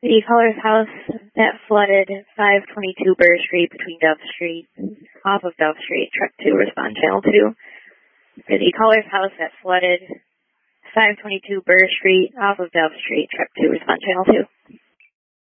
The caller's house that flooded 522 Burr Street between Dove Street, off of Dove Street, truck 2, respond channel 2. For the caller's house that flooded 522 Burr Street, off of Dove Street, truck 2, respond channel 2.